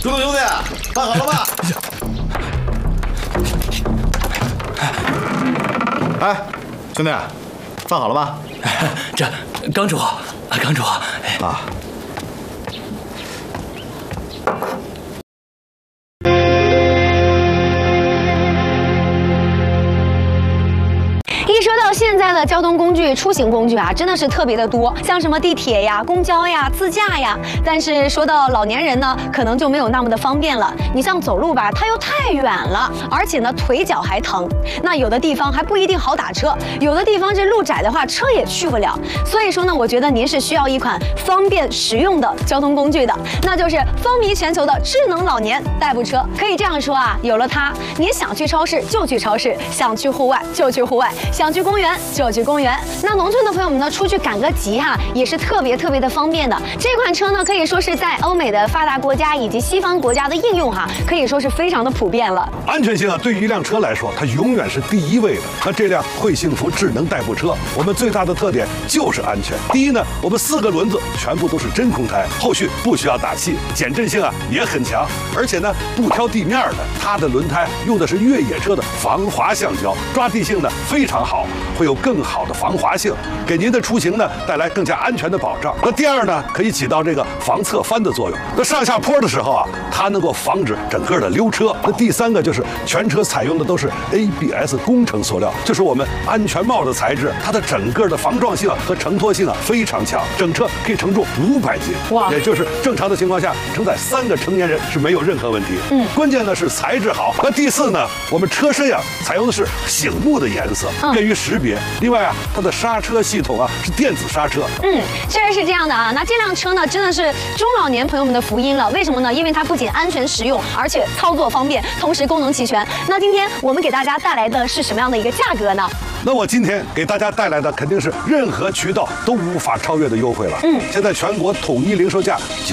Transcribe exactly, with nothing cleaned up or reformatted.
朱总兄弟，办好了吗？哎，兄弟，饭好了吗？ 这刚煮好，刚煮好。 啊。 一说到现在的交通工具、出行工具啊，真的是特别的多，像什么地铁呀、公交呀、自驾呀。但是说到老年人呢，可能就没有那么的方便了。你像走路吧，它又太远了，而且呢腿脚还疼。那有的地方还不一定好打车，有的地方这路窄的话，车也去不了。所以说呢，我觉得您是需要一款方便实用的交通工具的，那就是风靡全球的智能老年代步车。可以这样说啊，有了它，您想去超市就去超市，想去户外就去户外。想去公园就去公园，那农村的朋友们呢，出去赶个集哈、啊，也是特别特别的方便的。这款车呢，可以说是在欧美的发达国家以及西方国家的应用哈、啊，可以说是非常的普遍了。 安全性啊，对于一辆车来说，它永远是第一位的。那这辆会幸福智能代步车，我们最大的特点就是安全。第一呢，我们四个轮子全部都是真空胎，后续不需要打气，减震性啊也很强，而且呢不挑地面的，它的轮胎用的是越野车的防滑橡胶，抓地性呢非常好，会有更好的防滑性，给您的出行呢带来更加安全的保障。那第二呢，可以起到这个防侧翻的作用。那上下坡的时候啊，它能够防止整个的溜车。那第三个就是全车采用的都是 A B S 工程塑料，就是我们安全帽的材质，它的整个的防撞性和承托性啊非常强，整车可以承重五百斤，哇，也就是正常的情况下承载三个成年人是没有任何问题。嗯，关键呢是材质好。那第四呢，我们车身呀、啊、采用的是醒目的颜色，便于识别。另外啊，它的刹车系统啊是电子刹车。 嗯，确实是这样的啊。那这辆车呢，真的是中老年朋友们的福音了。为什么呢？因为它不仅安全实用，而且操作方便，同时功能齐全。那今天我们给大家带来的是什么样的一个价格呢？ 那我今天给大家带来的肯定是任何渠道都无法超越的优惠了。嗯，现在全国统一零售价。